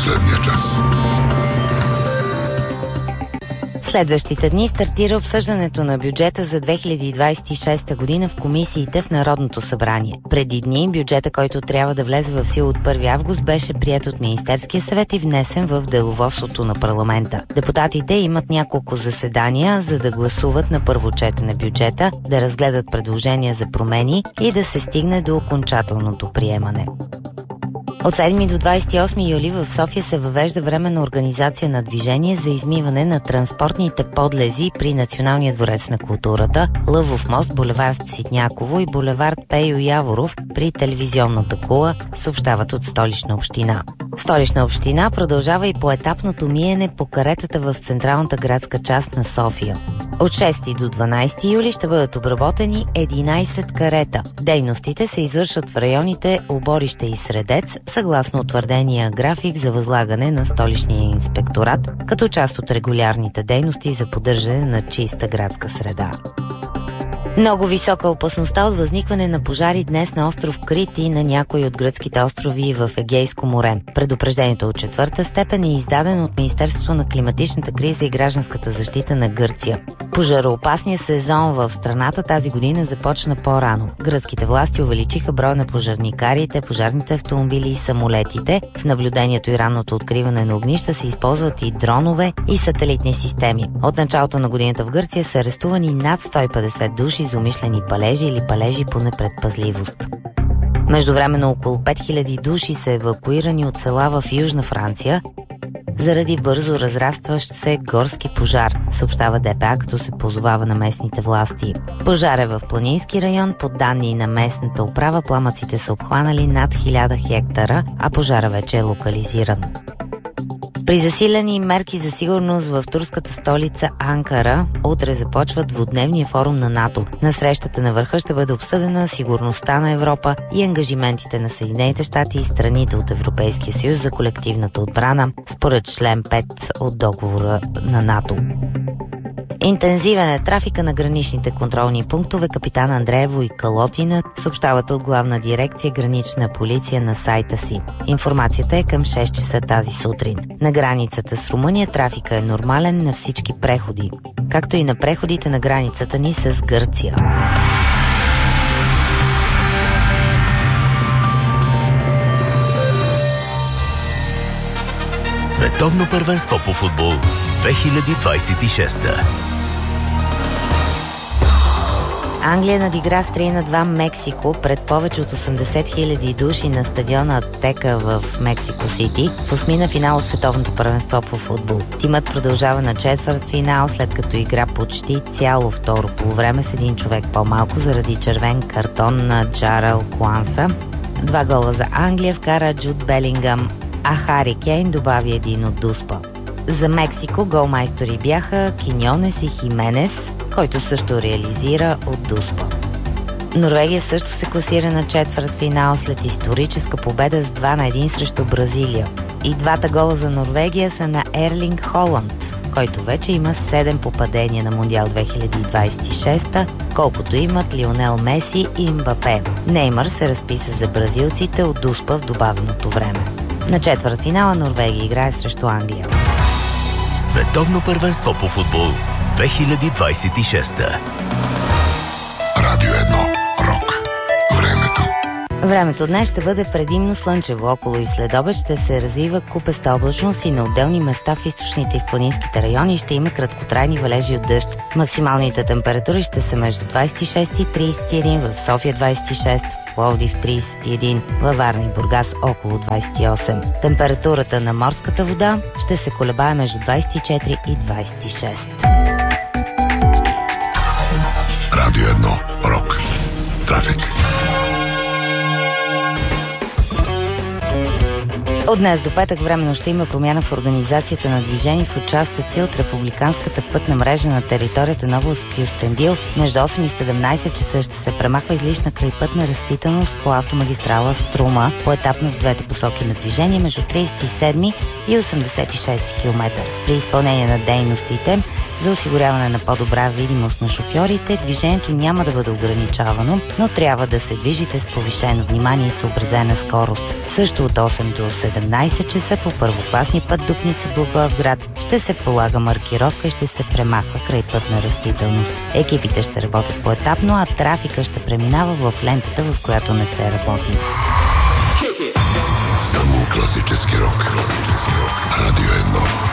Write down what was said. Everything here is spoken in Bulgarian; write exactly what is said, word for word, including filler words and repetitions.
последния час. Следващите дни стартира обсъждането на бюджета за две хиляди двадесет и шеста година в комисиите в Народното събрание. Преди дни бюджета, който трябва да влезе в сила от първи август, беше приет от Министерския съвет и внесен в деловодството на парламента. Депутатите имат няколко заседания, за да гласуват на първо четене бюджета, да разгледат предложения за промени и да се стигне до окончателното приемане. От седми до двадесет и осми юли в София се въвежда временна организация на движение за измиване на транспортните подлези при Националния дворец на културата, Лъвов мост, булевард Ситняково и булевард Пейо Яворов при телевизионната кула, съобщават от Столична община. Столична община продължава и поетапното миене по каретата в централната градска част на София. От шести до дванадесети юли ще бъдат обработени единадесет карета. Дейностите се извършват в районите Оборище и Средец, съгласно утвърдения график за възлагане на Столичния инспекторат, като част от регулярните дейности за поддържане на чиста градска среда. Много висока опасността от възникване на пожари днес на остров Крит и на някои от гръцките острови в Егейско море. Предупреждението от четвърта степен е издадено от Министерството на климатичната криза и гражданската защита на Гърция. Пожароопасният сезон в страната тази година започна по-рано. Гръцките власти увеличиха броя на пожарникарите, пожарните автомобили и самолетите. В наблюдението и ранното откриване на огнища се използват и дронове и сателитни системи. От началото на годината в Гърция са арестувани над сто и петдесет души за умишлени палежи или палежи по непредпазливост. Междувременно около пет хиляди души са евакуирани от села в Южна Франция заради бързо разрастващ се горски пожар, съобщава ДПА, като се позовава на местните власти. Пожар е в планински район. По данни на местната управа, пламъците са обхванали над хиляда хектара, а пожара вече е локализиран. При засилени мерки за сигурност в турската столица Анкара, утре започва двудневния форум на НАТО. На срещата на върха ще бъде обсъдена сигурността на Европа и ангажиментите на Съединените щати и страните от Европейския съюз за колективната отбрана, според член пет от договора на НАТО. Интензивен е трафика на граничните контролни пунктове. Капитан Андреево и Калотина съобщават от Главна дирекция Гранична полиция на сайта си. Информацията е към шест часа тази сутрин. На границата с Румъния трафика е нормален на всички преходи, както и на преходите на границата ни с Гърция. Световно първенство по футбол две хиляди двадесет и шеста. Англия надигра с три на два Мексико пред повече от осемдесет хиляди души на стадиона Атека в Мексико Сити в осмина финал от Световното първенство по футбол. Тимът продължава на четвърт финал, след като игра почти цяло второ полувреме с един човек по-малко заради червен картон на Джарел Куанса. Два гола за Англия вкара Джуд Белингъм, а Хари Кейн добави един от Дуспа. За Мексико голмайстори бяха Киньонес и Хименес, който също реализира от Дуспа. Норвегия също се класира на четвърт финал след историческа победа с два на един срещу Бразилия. И двата гола за Норвегия са на Ерлинг Холанд, който вече има седем попадения на Мондиал две хиляди двадесет и шеста, колкото имат Лионел Меси и Мбапе. Неймър се разписа за бразилците от Дуспа в добавеното време. На четвърт финала Норвегия играе срещу Англия. Световно първенство по футбол две хиляди двадесет и шеста. Радио едно. Рок. Времето. Времето днес ще бъде предимно слънчево. Около и следобед ще се развива купеста облачност и на отделни места в източните и в планинските райони ще има краткотрайни валежи от дъжд. Максималните температури ще са между двадесет и шест и тридесет и един, в София двадесет и шест, в Пловдив тридесет и един, във Варна и Бургас около двадесет и осем. Температурата на морската вода ще се колебае между двадесет и четири и двадесет и шест. Радио едно. Рок. Трафик. От днес до петък временно ще има промяна в организацията на движение в участъци от републиканската пътна мрежа на територията на област Кюстендил. Между осем и седемнадесет часа ще се премахва излишна крайпътна растителност по автомагистрала Струма, поетапно в двете посоки на движение между тридесет и седми и осемдесет и шести километър. При изпълнение на дейностите за осигуряване на по-добра видимост на шофьорите, движението няма да бъде ограничавано, но трябва да се движите с повишено внимание и съобразена скорост. Също от осем до седемнайсет часа по първокласния път Дупница Благоевград ще се полага маркировка и ще се премахва край пътна растителност. Екипите ще работят поетапно, а трафика ще преминава в лентата, в която не се работи. Само класически рок. Класически рок. Радио едно.